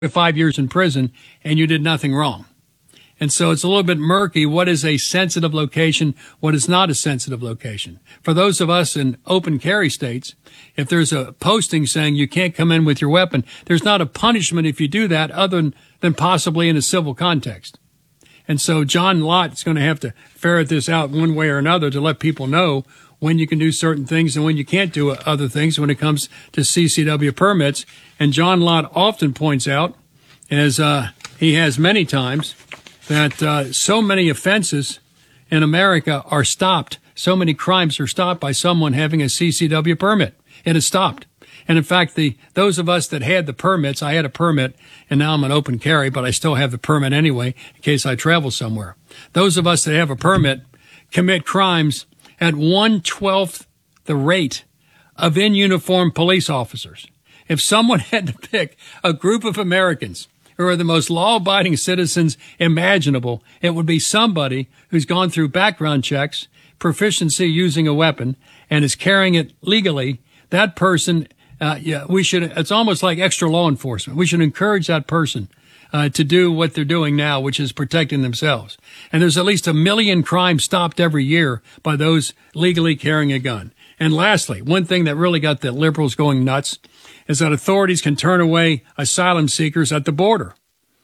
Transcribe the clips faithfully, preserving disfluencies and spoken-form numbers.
five years in prison and you did nothing wrong. And so it's a little bit murky. What is a sensitive location? What is not a sensitive location? For those of us in open carry states, if there's a posting saying you can't come in with your weapon, there's not a punishment if you do that other than, than possibly in a civil context. And so John Lott is going to have to ferret this out one way or another to let people know when you can do certain things and when you can't do other things when it comes to C C W permits. And John Lott often points out, as uh, he has many times, that uh, so many offenses in America are stopped. So many crimes are stopped by someone having a C C W permit. It is stopped. And in fact, the those of us that had the permits, I had a permit, and now I'm an open carry, but I still have the permit anyway in case I travel somewhere. Those of us that have a permit commit crimes at one-twelfth the rate of in-uniform police officers. If someone had to pick a group of Americans who are the most law-abiding citizens imaginable, it would be somebody who's gone through background checks, proficiency using a weapon, and is carrying it legally. That person, uh, yeah, we should, it's almost like extra law enforcement. We should encourage that person uh, to do what they're doing now, which is protecting themselves. And there's at least a million crimes stopped every year by those legally carrying a gun. And lastly, one thing that really got the liberals going nuts is that authorities can turn away asylum seekers at the border.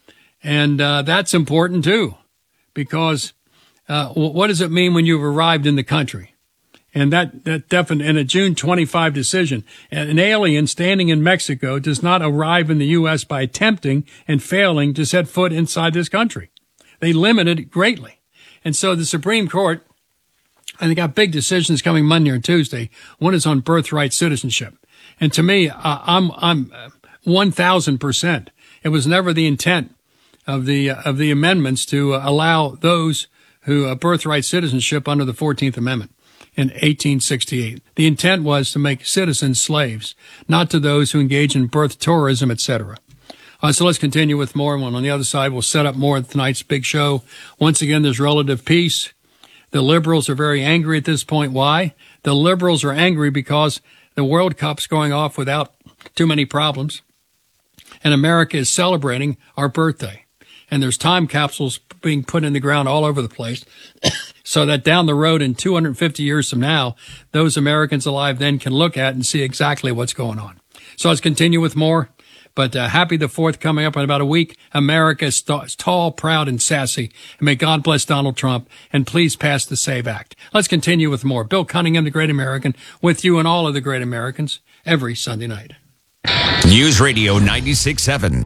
And uh, that's important, too, because uh, what does it mean when you've arrived in the country? And that, that definitely, in a June twenty-fifth decision, an alien standing in Mexico does not arrive in the U S by attempting and failing to set foot inside this country. They limit it greatly. And so the Supreme Court, and they got big decisions coming Monday or Tuesday. One is on birthright citizenship. And to me, uh, I'm, I'm one thousand percent. It was never the intent of the, uh, of the amendments to uh, allow those who uh, birthright citizenship under the fourteenth Amendment in eighteen sixty-eight. The intent was to make citizens slaves, not to those who engage in birth tourism, et cetera. Uh, so let's continue with more. When on the other side, we'll set up more of tonight's big show. Once again, there's relative peace. The liberals are very angry at this point. Why? The liberals are angry because the World Cup's going off without too many problems. And America is celebrating our birthday. And there's time capsules being put in the ground all over the place so that down the road in two hundred fifty years from now, those Americans alive then can look at and see exactly what's going on. So let's continue with more. But uh, happy the fourth coming up in about a week. America is, st- is tall, proud, and sassy. And may God bless Donald Trump. And please pass the SAVE Act. Let's continue with more. Bill Cunningham, the Great American, with you and all of the great Americans every Sunday night. News Radio ninety-six point seven.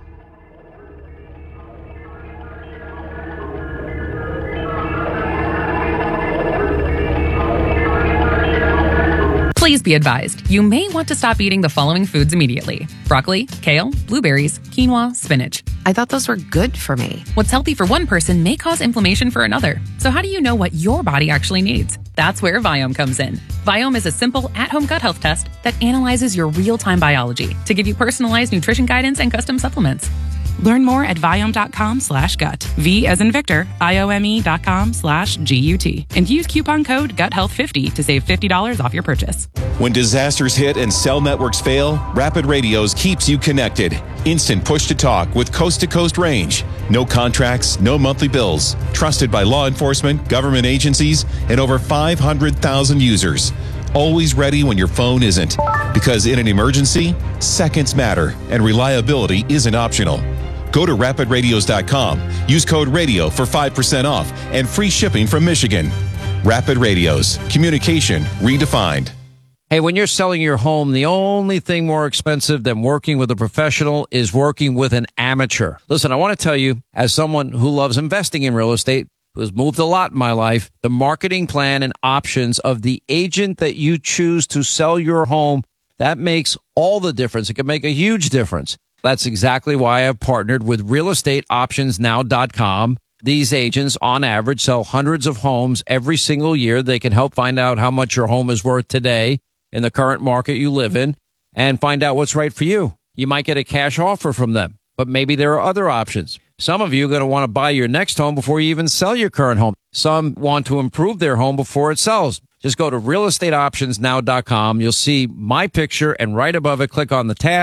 Please be advised, you may want to stop eating the following foods immediately. Broccoli, kale, blueberries, quinoa, spinach. I thought those were good for me. What's healthy for one person may cause inflammation for another. So how do you know what your body actually needs? That's where Viome comes in. Viome is a simple at-home gut health test that analyzes your real-time biology to give you personalized nutrition guidance and custom supplements. Learn more at Viome.com slash gut. V as in Victor, I-O-M-E dot com slash G-U-T. And use coupon code gut health fifty to save fifty dollars off your purchase. When disasters hit and cell networks fail, Rapid Radios keeps you connected. Instant push-to-talk with coast-to-coast range. No contracts, no monthly bills. Trusted by law enforcement, government agencies, and over five hundred thousand users. Always ready when your phone isn't. Because in an emergency, seconds matter, and reliability isn't optional. Go to rapid radios dot com. Use code RADIO for five percent off and free shipping from Michigan. Rapid Radios. Communication redefined. Hey, when you're selling your home, the only thing more expensive than working with a professional is working with an amateur. Listen, I want to tell you, as someone who loves investing in real estate, who has moved a lot in my life, the marketing plan and options of the agent that you choose to sell your home, that makes all the difference. It can make a huge difference. That's exactly why I've partnered with real estate options now dot com. These agents, on average, sell hundreds of homes every single year. They can help find out how much your home is worth today in the current market you live in and find out what's right for you. You might get a cash offer from them, but maybe there are other options. Some of you are going to want to buy your next home before you even sell your current home. Some want to improve their home before it sells. Just go to real estate options now dot com. You'll see my picture, and right above it, click on the tab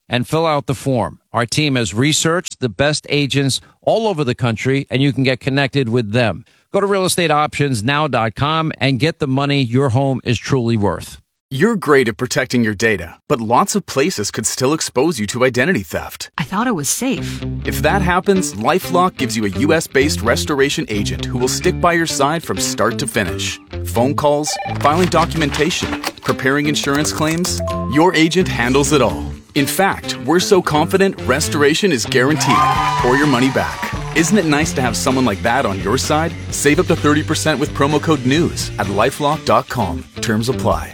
and fill out the form. Our team has researched the best agents all over the country, and you can get connected with them. Go to real estate options now dot com and get the money your home is truly worth. You're great at protecting your data, but lots of places could still expose you to identity theft. I thought it was safe. If that happens, LifeLock gives you a U S based restoration agent who will stick by your side from start to finish. Phone calls, filing documentation, preparing insurance claims, your agent handles it all. In fact, we're so confident restoration is guaranteed or your money back. Isn't it nice to have someone like that on your side? Save up to thirty percent with promo code NEWS at lifelock dot com. Terms apply.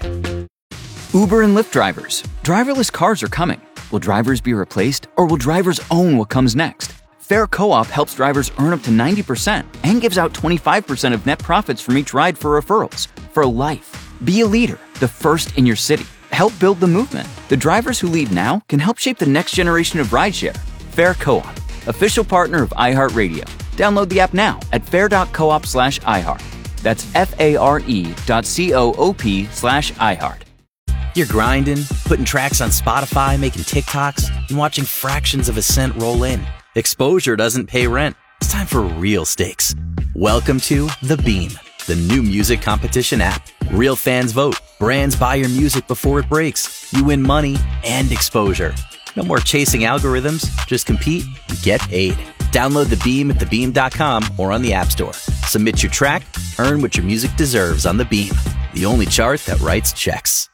Uber and Lyft drivers. Driverless cars are coming. Will drivers be replaced, or will drivers own what comes next? Fair Co-op helps drivers earn up to ninety percent and gives out twenty-five percent of net profits from each ride for referrals. For life. Be a leader, the first in your city. Help build the movement. The drivers who lead now can help shape the next generation of rideshare. Fair Co-op, official partner of iHeartRadio. Download the app now at fair.coop slash iHeart. That's F-A-R-E dot C-O-O-P slash iHeart. You're grinding, putting tracks on Spotify, making TikToks, and watching fractions of a cent roll in. Exposure doesn't pay rent. It's time for real stakes. Welcome to The Beam, the new music competition app. Real fans vote. Brands buy your music before it breaks. You win money and exposure. No more chasing algorithms. Just compete and get paid. Download The Beam at the beam dot com or on the App Store. Submit your track. Earn what your music deserves on The Beam, the only chart that writes checks.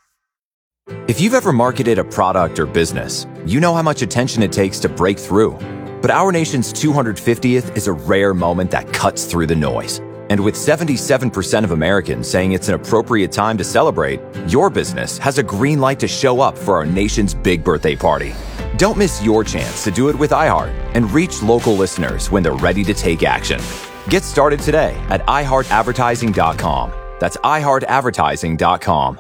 If you've ever marketed a product or business, you know how much attention it takes to break through. But our nation's two hundred fiftieth is a rare moment that cuts through the noise. And with seventy-seven percent of Americans saying it's an appropriate time to celebrate, your business has a green light to show up for our nation's big birthday party. Don't miss your chance to do it with iHeart and reach local listeners when they're ready to take action. Get started today at i heart advertising dot com. That's i heart advertising dot com.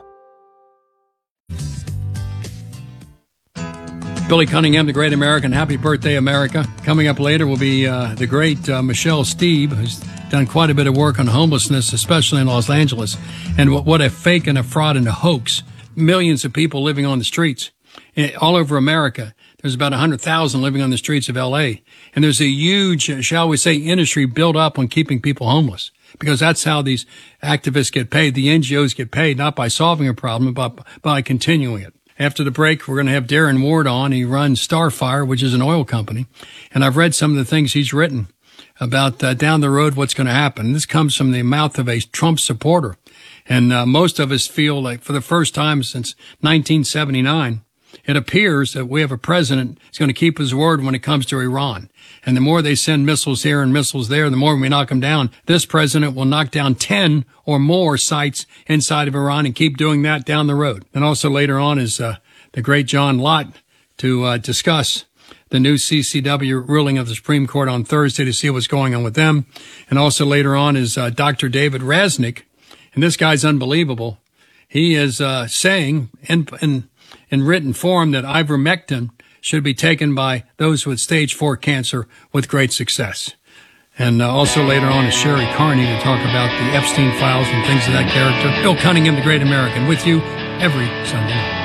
Billy Cunningham, the Great American. Happy birthday, America. Coming up later will be uh, the great uh, Michelle Steeb, who's done quite a bit of work on homelessness, especially in Los Angeles. And what, what a fake and a fraud and a hoax. Millions of people living on the streets all over America. There's about one hundred thousand living on the streets of L A. And there's a huge, shall we say, industry built up on keeping people homeless. Because that's how these activists get paid. The N G Os get paid, not by solving a problem, but by continuing it. After the break, we're going to have Darren Ward on. He runs Starfire, which is an oil company. And I've read some of the things he's written about uh, down the road what's going to happen. This comes from the mouth of a Trump supporter. And uh, most of us feel like for the first time since nineteen seventy-nine, it appears that we have a president who's going to keep his word when it comes to Iran. And the more they send missiles here and missiles there, the more we knock them down. This president will knock down ten or more sites inside of Iran and keep doing that down the road. And also later on is uh, the great John Lott to uh, discuss the new C C W ruling of the Supreme Court on Thursday to see what's going on with them. And also later on is uh, Doctor David Raznick. And this guy's unbelievable. He is uh, saying in, in, in written form that ivermectin should be taken by those with stage four cancer with great success. And uh, also later on is Sherry Carney to talk about the Epstein files and things of that character. Bill Cunningham, the Great American, with you every Sunday night.